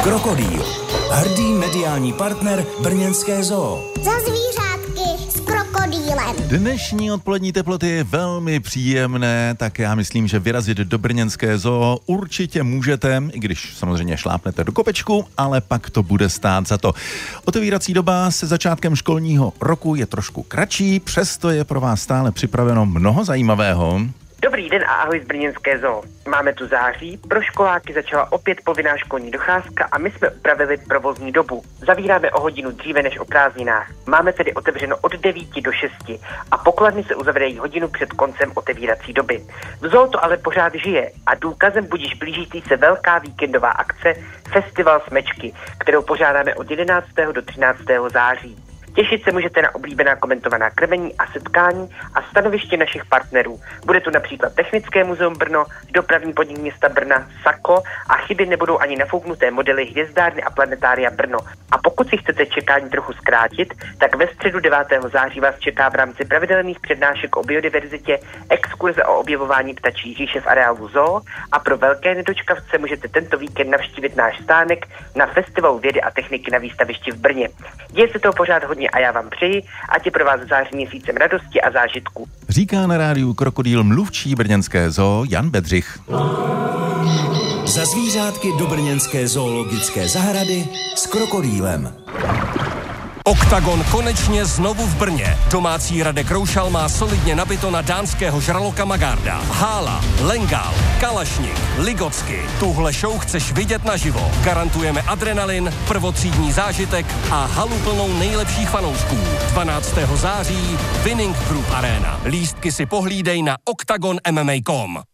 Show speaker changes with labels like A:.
A: Krokodýl. Hrdý mediální partner brněnské zoo.
B: Za zvířátky s krokodýlem.
C: Dnešní odpolední teploty je velmi příjemné, tak já myslím, že vyrazit do brněnské zoo určitě můžete, i když samozřejmě šlápnete do kopečku, ale pak to bude stát za to. Otevírací doba se začátkem školního roku je trošku kratší, přesto je pro vás stále připraveno mnoho zajímavého.
D: Dobrý den a ahoj z brněnské zoo. Máme tu září, pro školáky začala opět povinná školní docházka a my jsme upravili provozní dobu. Zavíráme o hodinu dříve než o prázdninách. Máme tedy otevřeno od 9 do 6 a pokladny se uzavírají hodinu před koncem otevírací doby. V zoo to ale pořád žije a důkazem budíš blížící se velká víkendová akce Festival smečky, kterou pořádáme od 11. do 13. září. Těšit se můžete na oblíbená komentovaná krmení a setkání a stanoviště našich partnerů. Bude tu například Technické muzeum Brno, dopravní podnik města Brna, SAKO a chybět nebudou ani nafouknuté modely Hvězdárny a Planetária Brno. A pokud si chcete čekání trochu zkrátit, tak ve středu 9. září vás čeká v rámci pravidelných přednášek o biodiverzitě exkurze o objevování ptačí říše v areálu zoo a pro velké nedočkavce můžete tento víkend navštívit náš stánek na Festivalu vědy a techniky na výstavišti v Brně. Děje se toho pořád hodně a já vám přeji, ať je pro vás září měsícem radosti a zážitku.
C: Říká na rádiu Krokodýl mluvčí brněnské zoo Jan Bedřich.
A: Za zvířátky do brněnské zoologické zahrady s krokodýlem.
E: Oktagon konečně znovu v Brně. Domácí Radek Roušal má solidně nabito na dánského žraloka Magarda. Hála, Lengál, Kalašník, Ligocky. Tuhle show chceš vidět naživo. Garantujeme adrenalin, prvotřídní zážitek a halu plnou nejlepších fanoušků. 12. září Winning Group Arena. Lístky si pohlídej na oktagonmma.com.